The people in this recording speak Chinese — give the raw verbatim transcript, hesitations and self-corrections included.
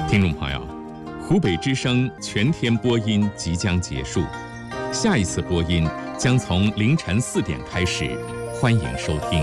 听众朋友，湖北之声全天播音即将结束，下一次播音将从凌晨四点开始，欢迎收听。